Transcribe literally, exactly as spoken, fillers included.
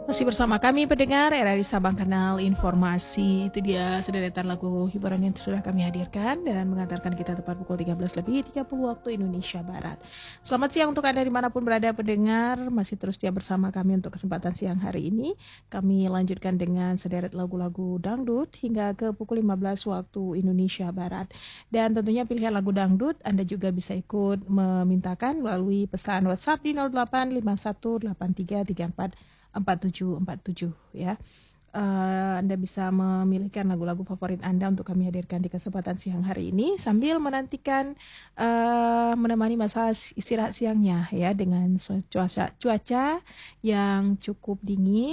Masih bersama kami pendengar R R I Sabang Kanal Informasi. Itu dia sederetan lagu hiburan yang sudah kami hadirkan dan mengantarkan kita tepat pukul tiga belas lebih tiga puluh waktu Indonesia Barat. Selamat siang untuk Anda dimanapun berada pendengar. Masih terus setia bersama kami untuk kesempatan siang hari ini. Kami lanjutkan dengan sederet lagu-lagu dangdut hingga ke pukul lima belas waktu Indonesia Barat. Dan tentunya pilihan lagu dangdut Anda juga bisa ikut memintakan melalui pesan WhatsApp di nol delapan lima satu delapan tiga tiga empat empat tujuh empat tujuh ya. Uh, Anda bisa memilihkan lagu-lagu favorit Anda untuk kami hadirkan di kesempatan siang hari ini sambil menantikan uh, menemani masa istirahat siangnya ya dengan cuaca cuaca yang cukup dingin.